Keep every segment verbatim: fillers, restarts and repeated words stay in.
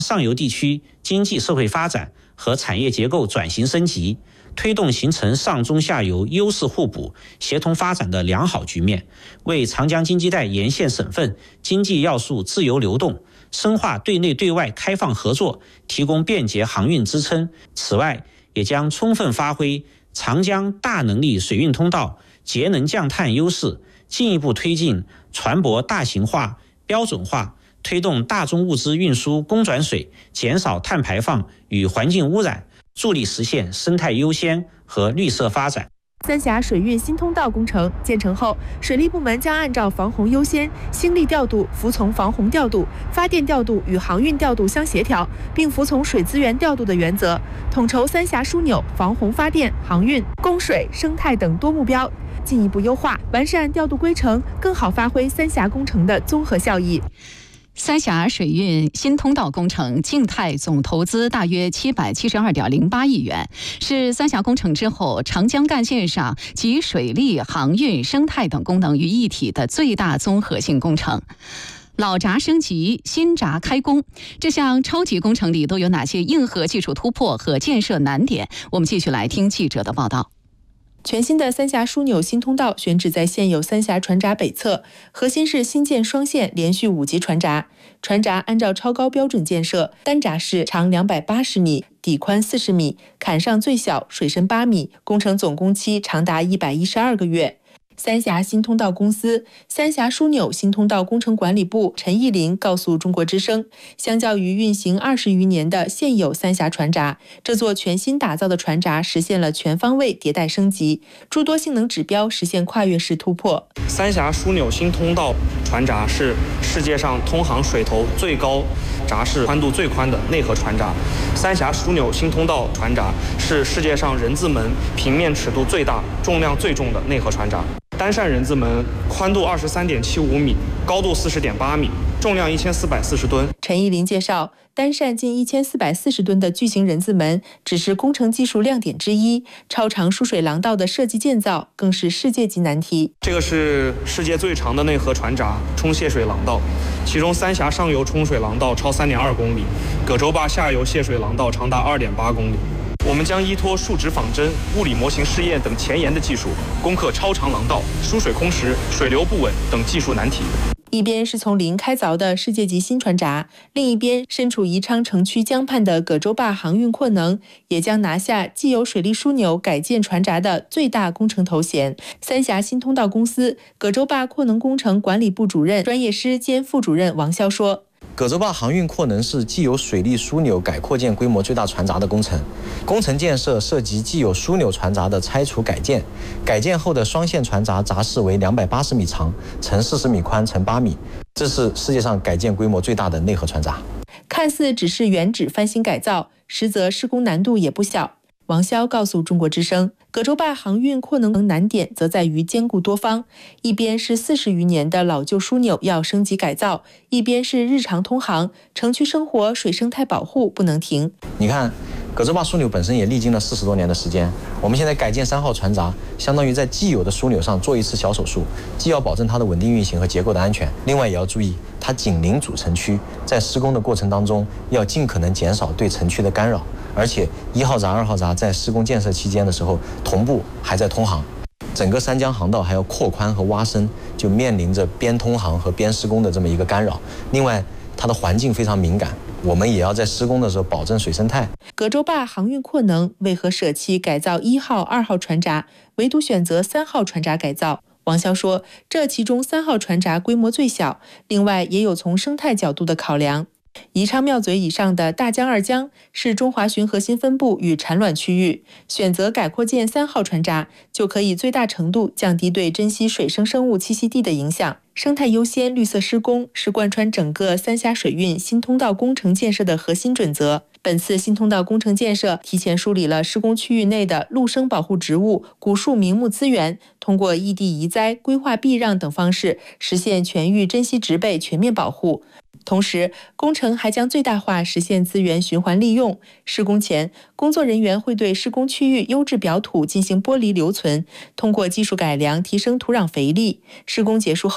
上游地区经济社会发展和产业结构转型升级，推动形成上中下游优势互补、协同发展的良好局面，为长江经济带沿线省份经济要素自由流动、深化对内对外开放合作提供便捷航运支撑。此外，也将充分发挥长江大能力水运通道节能降碳优势，进一步推进船舶大型化、标准化，推动大宗物资运输公转水，减少碳排放与环境污染，助力实现生态优先和绿色发展。 三峡水运新通道工程建成后，水利部门将按照防洪优先、兴力调度、服从防洪调度、发电调度与航运调度相协调，并服从水资源调度的原则，统筹三峡枢纽、防洪发电、航运、供水、生态等多目标，进一步优化完善调度规程，更好发挥三峡工程的综合效益。 三峡水运新通道工程静态总投资大约七百七十二点零八亿元，是三峡工程之后长江干线上集水利、航运、生态等功能于一体的最大综合性工程。老闸升级，新闸开工，这项超级工程里都有哪些硬核技术突破和建设难点？我们继续来听记者的报道。 全新的三峡枢纽新通道选址在现有三峡船闸北侧，核心是新建双线连续五级船闸。船闸按照超高标准建设，单闸式长两百八十米，底宽四十米，坎上最小，水深八米，工程总工期长达一百一十二个月。三峡新通道公司、三峡枢纽新通道工程管理部陈义林告诉中国之声，相较于运行二十余年的现有三峡船闸，这座全新打造的船闸实现了全方位迭代升级，诸多性能指标实现跨越式突破。 三峡枢纽新通道船闸是世界上通航水头最高、闸室宽度最宽的内河船闸。三峡枢纽新通道船闸是世界上人字门平面尺度最大、重量最重的内河船闸。单扇人字门宽度二十三点七五米，高度四十点八米，重量一千四百四十吨。 陈义林介绍，单扇近一千四百四十吨的巨型人字门只是工程技术亮点之一，超长输水廊道的设计建造更是世界级难题。 这个是世界最长的内河船闸冲泄水廊道，其中三峡上游冲水廊道超三点二公里，葛洲坝下游泄水廊道长达二点八公里。我们将依托数值仿真、物理模型试验等前沿的技术，攻克超长廊道、输水空时、水流不稳等技术难题。 一边是从零开凿的世界级新船闸，另一边身处宜昌城区江畔的葛洲坝航运扩能也将拿下既有水利枢纽改建船闸的最大工程头衔。三峡新通道公司葛洲坝扩能工程管理部主任、专业师兼副主任王潇说， 葛洲坝航运扩能是既有水利枢纽改扩建规模最大船闸的工程，工程建设涉及既有枢纽船闸的拆除改建，改建后的双线船闸闸室为两百八十米长，乘四十米宽，乘八米，这是世界上改建规模最大的内河船闸。 看似只是原址翻新改造，实则施工难度也不小。王潇告诉中国之声，葛洲坝航运扩能难点则在于兼顾多方，一边是四十余年的老旧枢纽要升级改造，一边是日常通航、城区生活、水生态保护不能停。 你看，葛洲坝枢纽本身也历经了四十多年的时间，我们现在改建三号船闸，相当于在既有的枢纽上做一次小手术，既要保证它的稳定运行和结构的安全，另外也要注意它紧邻主城区，在施工的过程当中要尽可能减少对城区的干扰。而且一号闸、二号闸在施工建设期间的时候，同步还在通航，整个三江航道还要扩宽和挖深，就面临着边通航和边施工的这么一个干扰。另外，它的环境非常敏感，我们也要在施工的时候保证水生态。 葛洲坝航运扩能为何舍弃改造一号、二号船闸，唯独选择三号船闸改造？王潇说，这其中三号船闸规模最小，另外也有从生态角度的考量。宜昌庙嘴以上的大江二江是中华鲟核心分布与产卵区域，选择改扩建三号船闸，就可以最大程度降低对珍稀水生生物栖息地的影响。生态优先、绿色施工是贯穿整个三峡水运新通道工程建设的核心准则。本次新通道工程建设提前梳理了施工区域内的陆生保护植物、古树名木资源，通过异地移栽、规划避让等方式，实现全域珍稀植被全面保护。同时，工程还将最大化实现资源循环利用。施工前，工作人员会对施工区域优质表土进行剥离留存，通过技术改良提升土壤肥力。施工结束后，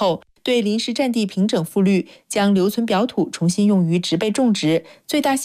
对临时占地平整复绿，将留存表土重新用于植被种植，最大